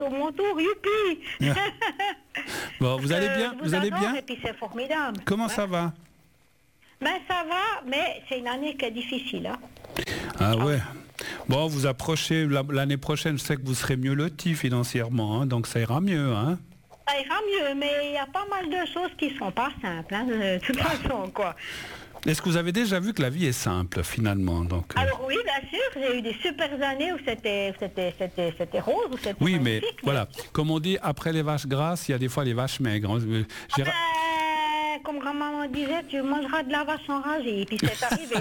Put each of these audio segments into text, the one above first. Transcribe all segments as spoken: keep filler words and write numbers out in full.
au mon tour, youpi. Bon, vous allez bien, Je vous allez adore, bien. Et puis c'est formidable. Comment Ouais. ça va? Ben ça va, mais c'est une année qui est difficile. Hein. Ah ouais. Bon, vous approchez la- l'année prochaine, je sais que vous serez mieux loti financièrement, hein, donc ça ira mieux, hein. Ça ira mieux, mais il y a pas mal de choses qui sont pas simples, hein, de toute façon, quoi. Est-ce que vous avez déjà vu que la vie est simple finalement, donc, euh, Alors oui, bien sûr, j'ai eu des super années où c'était, où c'était, c'était, c'était rose, où c'était oui, mais magnifique. voilà, comme on dit, après les vaches grasses, il y a des fois les vaches maigres. Euh, j'ai- Ben, comme grand-maman disait, tu mangeras de la vache enragée, et puis c'est arrivé.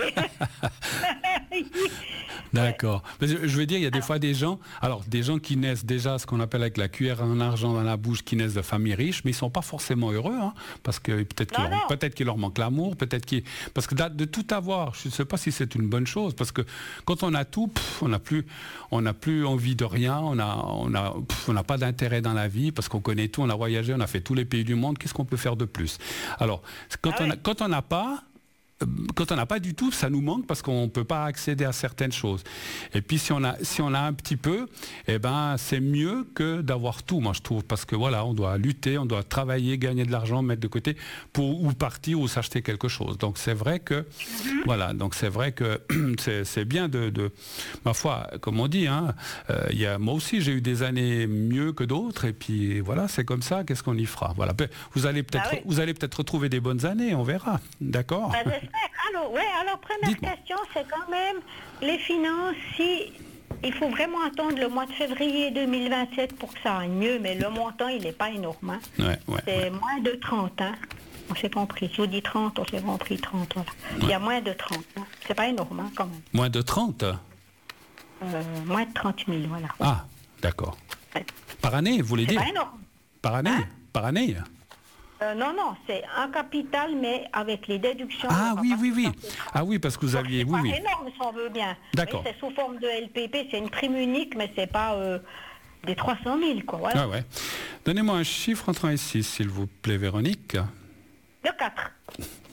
D'accord. Mais Je je veux dire, il y a des fois des gens, alors des gens qui naissent déjà ce qu'on appelle avec la cuillère en argent dans la bouche, qui naissent de familles riches, mais ils sont pas forcément heureux, hein, parce que peut-être qu'il Non, leur, non. peut-être qu'il leur manque l'amour, peut-être qu'il, parce que de, de tout avoir, je ne sais pas si c'est une bonne chose, parce que quand on a tout, pff, on n'a plus, on n'a plus envie de rien, on a, on a, pff, on n'a pas d'intérêt dans la vie, parce qu'on connaît tout, on a voyagé, on a fait tous les pays du monde. Qu'est-ce qu'on peut faire de plus? Alors, quand Ah on a, ouais. quand on n'a pas quand on n'a pas du tout, ça nous manque parce qu'on ne peut pas accéder à certaines choses. Et puis si on a, si on a un petit peu, eh ben, c'est mieux que d'avoir tout, moi je trouve, parce que voilà, on doit lutter, on doit travailler, gagner de l'argent, mettre de côté pour ou partir ou s'acheter quelque chose. Donc c'est vrai que, mm-hmm. voilà, donc c'est vrai que c'est, c'est bien de, de, ma foi, comme on dit, hein, euh, y a, moi aussi j'ai eu des années mieux que d'autres, et puis voilà, c'est comme ça. Qu'est-ce qu'on y fera? Voilà, vous allez peut-être, Ah oui. vous allez peut-être retrouver des bonnes années, on verra, d'accord? Ben, j'espère. Alors, ouais, alors première Dites-moi. question, c'est quand même les finances, si il faut vraiment attendre le mois de février deux mille vingt-sept pour que ça aille mieux, mais le montant, il n'est pas énorme. Hein. Ouais, ouais, c'est ouais. moins de trente, hein. On s'est compris. Je vous dis trente, on s'est compris trente. Voilà. Il y a moins de trente. Hein. C'est pas énorme, hein, quand même. Moins de trente? Euh, moins de trente mille, voilà. Ah, d'accord. Ouais. Par année, vous voulez C'est dire? pas énorme. Par année? Hein? Par année? Euh, non, non, c'est un capital, mais avec les déductions. Ah on va oui, pas oui, se oui. sortir. Ah oui, parce que vous Donc, aviez... c'est Oui, pas oui. énorme si on veut bien. D'accord. Oui, c'est sous forme de L P P, c'est une prime unique, mais c'est pas euh, des trois cent mille, quoi. Voilà. Ah ouais. Donnez-moi un chiffre entre un et six, s'il vous plaît, Véronique. De quatre.